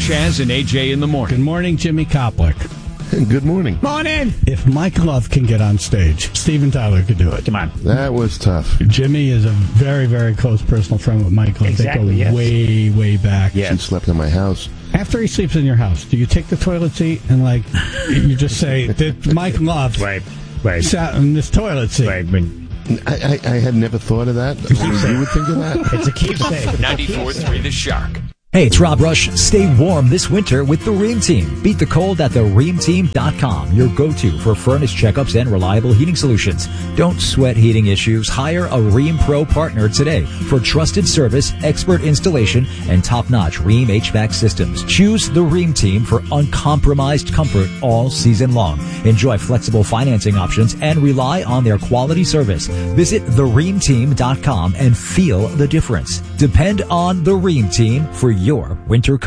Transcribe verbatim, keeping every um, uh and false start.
Chaz and A J in the morning. Good morning, Jimmy Koplik. Good morning. Morning. If Mike Love can get on stage, Steven Tyler could do it. Come on. That was tough. Jimmy is a very, very close personal friend with Mike Love. Exactly, they go yes. way, way back. She slept in my house. After he sleeps in your house, do you take the toilet seat and, like, you just say, that Mike Love Right, right. sat in this toilet seat? Right, but I, I, I had never thought of that. You would think of that? it's a keepsake. ninety-four point three The Shark. Hey, it's Rob Rush. Stay warm this winter with the Ream Team. Beat the cold at the ream team dot com, your go-to for furnace checkups and reliable heating solutions. Don't sweat heating issues. Hire a Ream Pro partner today for trusted service, expert installation, and top-notch Ream H V A C systems. Choose the Ream Team for uncompromised comfort all season long. Enjoy flexible financing options and rely on their quality service. Visit the ream team dot com and feel the difference. Depend on the Ream Team for your winter